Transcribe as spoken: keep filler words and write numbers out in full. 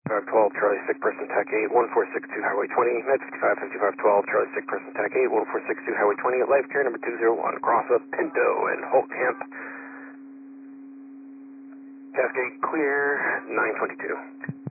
fifty-five twelve, Charlie, sick person, T A C eight, one four six two, Highway twenty, med fifty-five fifty-five twelve, Charlie, sick person, T A C eight, one four six two, Highway twenty, at life care number two zero one, cross up Pinto and Holt Camp. Cascade clear, nine twenty-two.